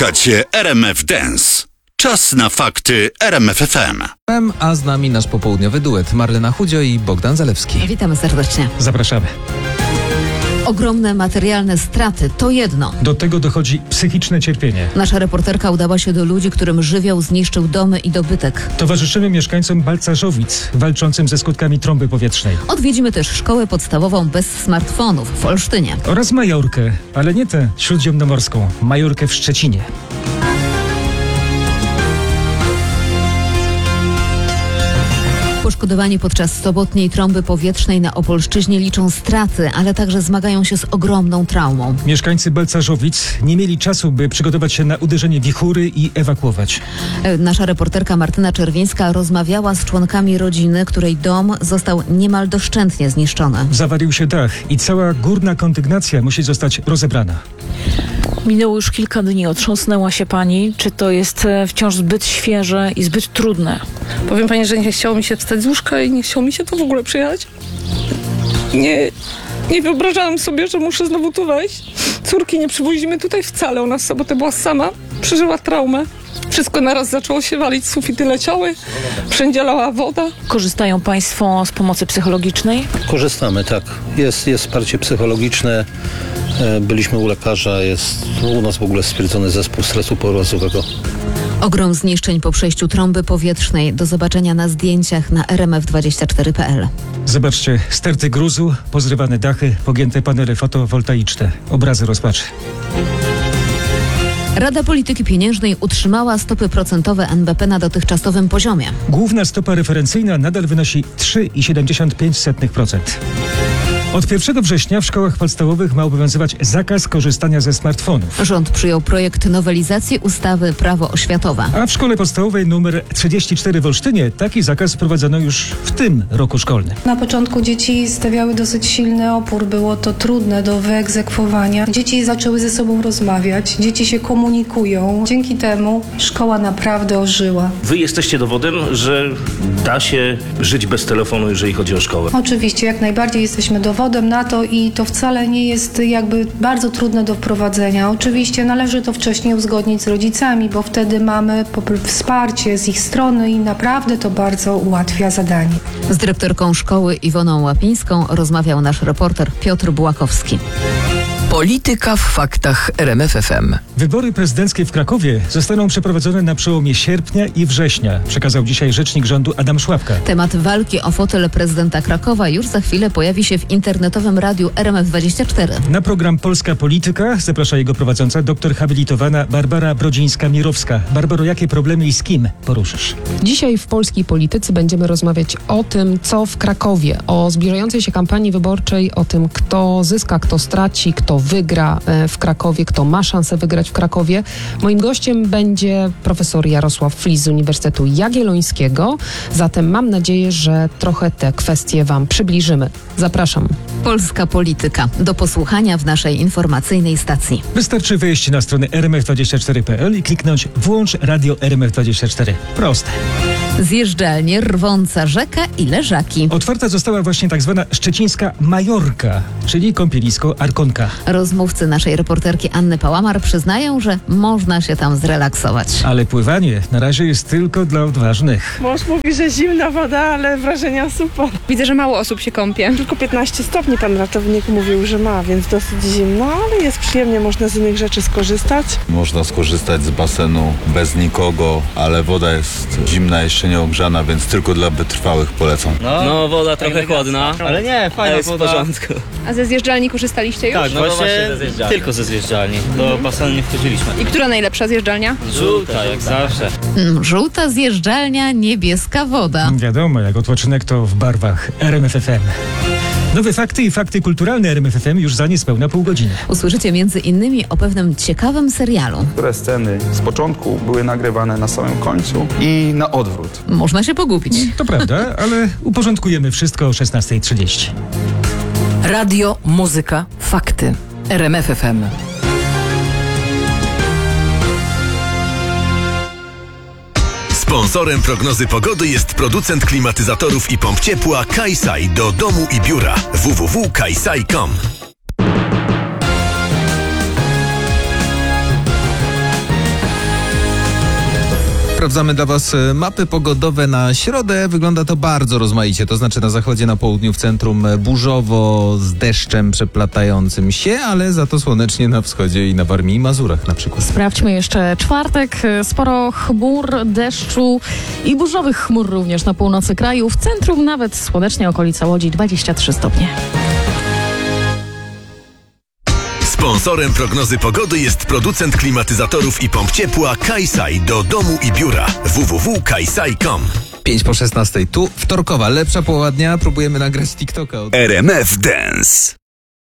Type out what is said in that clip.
Słuchacie RMF Dance. Czas na fakty RMF FM. A z nami nasz popołudniowy duet Marlena Chudzio i Bogdan Zalewski. Witamy serdecznie. Zapraszamy. Ogromne materialne straty to jedno. Do tego dochodzi psychiczne cierpienie. Nasza reporterka udała się do ludzi, którym żywioł zniszczył domy i dobytek. Towarzyszymy mieszkańcom Balcarzowic, walczącym ze skutkami trąby powietrznej. Odwiedzimy też szkołę podstawową bez smartfonów w Olsztynie. Oraz Majorkę, ale nie tę śródziemnomorską, Majorkę w Szczecinie. Poszkodowani podczas sobotniej trąby powietrznej na Opolszczyźnie liczą straty, ale także zmagają się z ogromną traumą. Mieszkańcy Balcarzowic nie mieli czasu, by przygotować się na uderzenie wichury i ewakuować. Nasza reporterka Martyna Czerwińska rozmawiała z członkami rodziny, której dom został niemal doszczętnie zniszczony. Zawalił się dach i cała górna kondygnacja musi zostać rozebrana. Minęło już kilka dni. Otrząsnęła się pani. Czy to jest wciąż zbyt świeże i zbyt trudne? Powiem pani, że nie chciało mi się wstać z łóżka i nie chciało mi się tu w ogóle przyjechać. Nie wyobrażałam sobie, że muszę znowu tu wejść. Córki nie przywozimy tutaj wcale. Ona w sobotę była sama. Przeżyła traumę. Wszystko naraz zaczęło się walić, sufity leciały, wszędzie lała woda. Korzystają państwo z pomocy psychologicznej? Korzystamy, tak. Jest wsparcie psychologiczne. Byliśmy u lekarza, jest u nas w ogóle stwierdzony zespół stresu pourazowego. Ogrom zniszczeń po przejściu trąby powietrznej. Do zobaczenia na zdjęciach na rmf24.pl. Zobaczcie, sterty gruzu, pozrywane dachy, pogięte panele fotowoltaiczne. Obrazy rozpaczy. Rada Polityki Pieniężnej utrzymała stopy procentowe NBP na dotychczasowym poziomie. Główna stopa referencyjna nadal wynosi 3,75%. Od 1 września w szkołach podstawowych ma obowiązywać zakaz korzystania ze smartfonów. Rząd przyjął projekt nowelizacji ustawy Prawo oświatowe. A w szkole podstawowej nr 34 w Olsztynie taki zakaz wprowadzono już w tym roku szkolnym. Na początku dzieci stawiały dosyć silny opór, było to trudne do wyegzekwowania. Dzieci zaczęły ze sobą rozmawiać, dzieci się komunikują. Dzięki temu szkoła naprawdę ożyła. Wy jesteście dowodem, że da się żyć bez telefonu, jeżeli chodzi o szkołę. Oczywiście, jak najbardziej jesteśmy dowodem na to i to wcale nie jest jakby bardzo trudne do wprowadzenia. Oczywiście należy to wcześniej uzgodnić z rodzicami, bo wtedy mamy wsparcie z ich strony i naprawdę to bardzo ułatwia zadanie. Z dyrektorką szkoły Iwoną Łapińską rozmawiał nasz reporter Piotr Bułakowski. Polityka w faktach RMF FM. Wybory prezydenckie w Krakowie zostaną przeprowadzone na przełomie sierpnia i września, przekazał dzisiaj rzecznik rządu Adam Szłapka. Temat walki o fotel prezydenta Krakowa już za chwilę pojawi się w internetowym radiu RMF24. Na program Polska Polityka zaprasza jego prowadząca doktor habilitowana Barbara Brodzińska-Mirowska. Barbaro, jakie problemy i z kim poruszysz? Dzisiaj w polskiej polityce będziemy rozmawiać o tym, co w Krakowie, o zbliżającej się kampanii wyborczej, o tym, kto zyska, kto straci, kto wygra w Krakowie, kto ma szansę wygrać w Krakowie. Moim gościem będzie profesor Jarosław Flis z Uniwersytetu Jagiellońskiego. Zatem mam nadzieję, że trochę te kwestie wam przybliżymy. Zapraszam. Polska Polityka. Do posłuchania w naszej informacyjnej stacji. Wystarczy wejść na stronę rmf24.pl i kliknąć Włącz Radio RMF24. Proste. Zjeżdżalnie, rwąca rzeka i leżaki. Otwarta została właśnie tak zwana szczecińska Majorka, czyli kąpielisko Arkonka. Rozmówcy naszej reporterki Anny Pałamar przyznają, że można się tam zrelaksować. Ale pływanie na razie jest tylko dla odważnych. Mąż mówi, że zimna woda, ale wrażenia super. Widzę, że mało osób się kąpie. Tylko 15 stopni pan ratownik mówił, że ma, więc dosyć zimno, ale jest przyjemnie, można z innych rzeczy skorzystać. Można skorzystać z basenu bez nikogo, ale woda jest zimna, jeszcze nie ogrzana, więc tylko dla wytrwałych polecam. No woda trochę chłodna, ale nie, fajna jest woda. W porządku. A ze zjeżdżalni korzystaliście już? Tak, właśnie tylko ze zjeżdżalni. Do basenu nie wchodziliśmy. I która najlepsza zjeżdżalnia? Żółta, jak zawsze. Żółta zjeżdżalnia, niebieska woda. Wiadomo, jak odpoczynek to w barwach RMF FM. Nowe fakty i fakty kulturalne RMF FM już za niespełna pół godziny. Usłyszycie między innymi o pewnym ciekawym serialu. Które sceny z początku były nagrywane na samym końcu i na odwrót. Można się pogubić. To prawda, ale uporządkujemy wszystko o 16:30. Radio, muzyka, fakty. RMF FM. Sponsorem prognozy pogody jest producent klimatyzatorów i pomp ciepła Kaisai do domu i biura. www.kaisai.com. Sprawdzamy dla Was mapy pogodowe na środę. Wygląda to bardzo rozmaicie, to znaczy na zachodzie, na południu, w centrum burzowo, z deszczem przeplatającym się, ale za to słonecznie na wschodzie i na Warmii i Mazurach na przykład. Sprawdźmy jeszcze czwartek. Sporo chmur, deszczu i burzowych chmur również na północy kraju. W centrum nawet słonecznie, okolica Łodzi 23 stopnie. Sponsorem prognozy pogody jest producent klimatyzatorów i pomp ciepła Kaisai do domu i biura. www.kaisai.com. 5 po 16. Tu wtorkowa, lepsza połowa dnia. Próbujemy nagrać TikToka. RMF Dance.